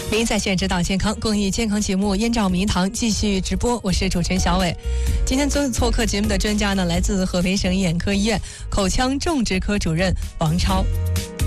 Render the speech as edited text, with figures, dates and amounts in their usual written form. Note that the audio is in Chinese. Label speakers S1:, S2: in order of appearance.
S1: 您在线指导健康公益健康节目《燕赵迷堂》继续直播，我是主持人小伟。今天做客节目的专家呢，来自合肥省眼科医院口腔种植科主任王超。